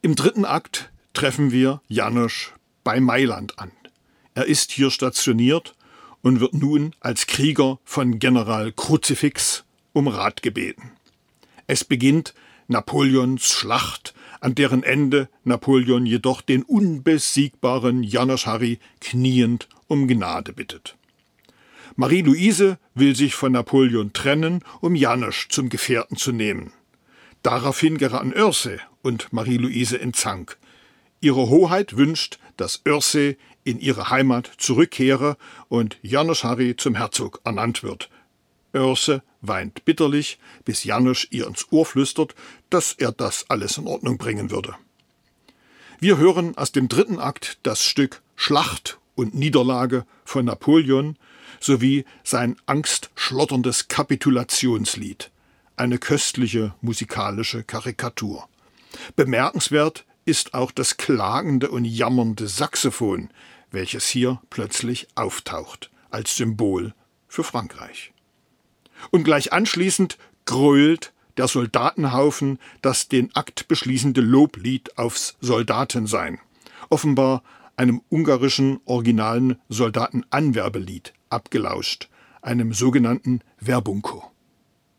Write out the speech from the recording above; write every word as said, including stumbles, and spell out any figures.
Im dritten Akt treffen wir János bei Mailand an. Er ist hier stationiert und wird nun als Krieger von General Kruzifix um Rat gebeten. Es beginnt Napoleons Schlacht, an deren Ende Napoleon jedoch den unbesiegbaren János Harry kniend um Gnade bittet. Marie-Louise will sich von Napoleon trennen, um János zum Gefährten zu nehmen. Daraufhin geraten Ursay und Marie-Louise in Zank. Ihre Hoheit wünscht, dass Ursay in ihre Heimat zurückkehre und János Harry zum Herzog ernannt wird. Ursay weint bitterlich, bis János ihr ins Ohr flüstert, dass er das alles in Ordnung bringen würde. Wir hören aus dem dritten Akt das Stück Schlacht und Niederlage von Napoleon sowie sein angstschlotterndes Kapitulationslied. Eine köstliche musikalische Karikatur. Bemerkenswert ist auch das klagende und jammernde Saxophon, welches hier plötzlich auftaucht, als Symbol für Frankreich. Und gleich anschließend grölt der Soldatenhaufen das den Akt beschließende Loblied aufs Soldatensein, offenbar einem ungarischen originalen Soldatenanwerbelied abgelauscht, einem sogenannten Verbunko.